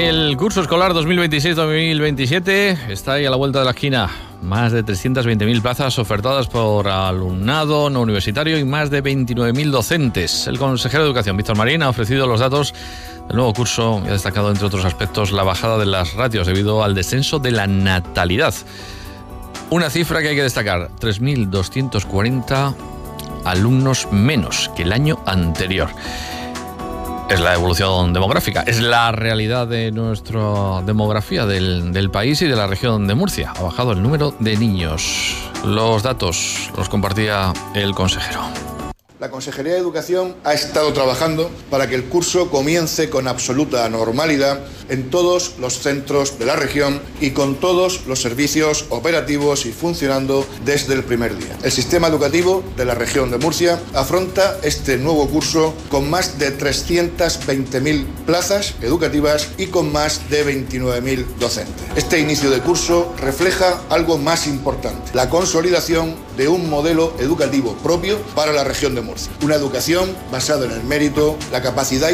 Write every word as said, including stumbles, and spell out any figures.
El curso escolar dos mil veintiséis dos mil veintisiete está ahí a la vuelta de la esquina. Más de trescientas veinte mil plazas ofertadas por alumnado no universitario y más de veintinueve mil docentes. El consejero de Educación, Víctor Marín, ha ofrecido los datos del nuevo curso y ha destacado, entre otros aspectos, la bajada de las ratios debido al descenso de la natalidad. Una cifra que hay que destacar: tres mil doscientos cuarenta alumnos menos que el año anterior. Es la evolución demográfica, es la realidad de nuestra demografía del, del país y de la región de Murcia. Ha bajado el número de niños. Los datos los compartía el consejero. La Consejería de Educación ha estado trabajando para que el curso comience con absoluta normalidad en todos los centros de la región y con todos los servicios operativos y funcionando desde el primer día. El sistema educativo de la región de Murcia afronta este nuevo curso con más de trescientas veinte mil plazas educativas y con más de veintinueve mil docentes. Este inicio de curso refleja algo más importante: la consolidación de un modelo educativo propio para la región de Murcia. Una educación basada en el mérito, la capacidad